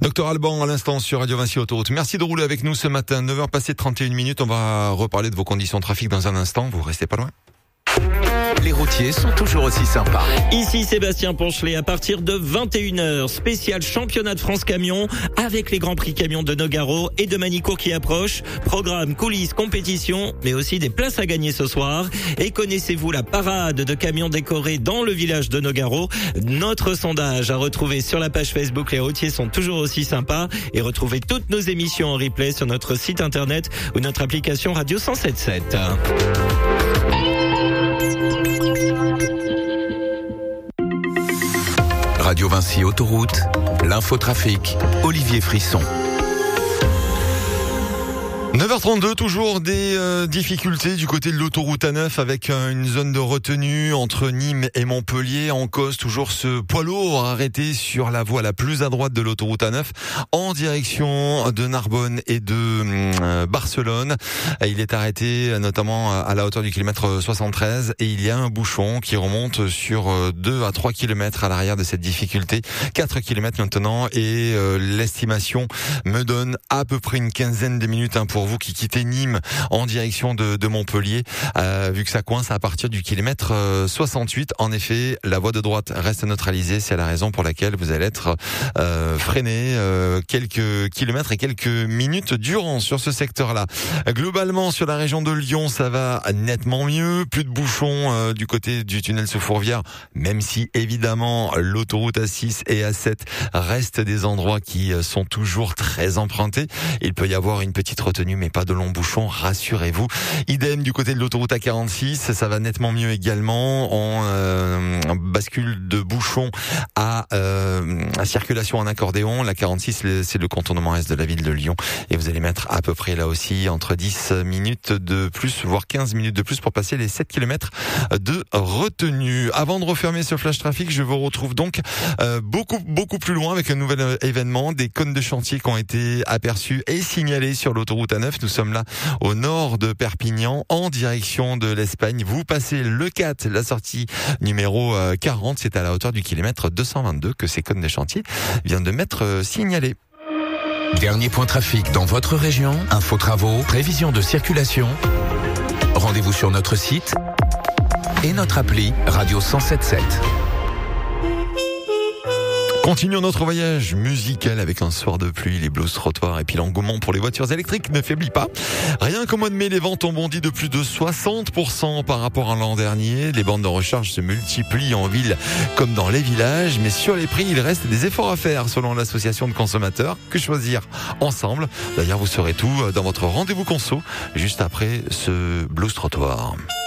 Docteur Alban à l'instant sur Radio Vinci Autoroute. Merci de rouler avec nous ce matin. 9h passées 31 minutes. On va reparler de vos conditions de trafic dans un instant. Vous restez pas loin. Les routiers sont toujours aussi sympas. Ici Sébastien Ponchelet, à partir de 21h, spécial championnat de France camion avec les grands prix camions de Nogaro et de Manicourt qui approchent. Programme, coulisses, compétition, mais aussi des places à gagner ce soir. Et connaissez-vous la parade de camions décorés dans le village de Nogaro? Notre sondage à retrouver sur la page Facebook Les routiers sont toujours aussi sympas, et retrouvez toutes nos émissions en replay sur notre site internet ou notre application Radio 107.7. Radio Vinci Autoroute, l'infotrafic, Olivier Frisson. 9h32, toujours des difficultés du côté de l'autoroute A9 avec une zone de retenue entre Nîmes et Montpellier. En cause, toujours ce poids lourd arrêté sur la voie la plus à droite de l'autoroute A9 en direction de Narbonne et de Barcelone. Il est arrêté notamment à la hauteur du kilomètre 73 et il y a un bouchon qui remonte sur 2 à 3 kilomètres à l'arrière de cette difficulté. 4 kilomètres maintenant et l'estimation me donne à peu près une quinzaine de minutes pour vous qui quittez Nîmes en direction de Montpellier, vu que ça coince à partir du kilomètre 68. En effet, la voie de droite reste neutralisée. C'est la raison pour laquelle vous allez être freiné quelques kilomètres et quelques minutes durant sur ce secteur-là. Globalement, sur la région de Lyon, ça va nettement mieux. Plus de bouchons du côté du tunnel sous Fourvière, même si évidemment l'autoroute A6 et A7 restent des endroits qui sont toujours très empruntés. Il peut y avoir une petite retenue, mais pas de longs bouchons, rassurez-vous. Idem du côté de l'autoroute A46, ça va nettement mieux également. On bascule de bouchons à circulation en accordéon. La 46, c'est le contournement est de la ville de Lyon. Et vous allez mettre à peu près là aussi entre 10 minutes de plus, voire 15 minutes de plus pour passer les 7 km de retenue. Avant de refermer ce flash trafic, je vous retrouve donc beaucoup plus loin avec un nouvel événement. Des cônes de chantier qui ont été aperçus et signalés sur l'autoroute A9. Nous sommes là au nord de Perpignan en direction de l'Espagne. Vous passez le 4, la sortie numéro 40, c'est à la hauteur du kilomètre 222 que ces cônes de chantier viennent de m'être signalés. Dernier point trafic dans votre région, info travaux, prévision de circulation. Rendez-vous sur notre site et notre appli Radio 107.7. Continuons notre voyage musical avec un soir de pluie, les blues trottoirs et puis l'engouement pour les voitures électriques ne faiblit pas. Rien qu'au mois de mai, les ventes ont bondi de plus de 60% par rapport à l'an dernier. Les bornes de recharge se multiplient en ville comme dans les villages, mais sur les prix, il reste des efforts à faire selon l'association de consommateurs. Que choisir ensemble? D'ailleurs, vous saurez tout dans votre rendez-vous conso juste après ce blues trottoir.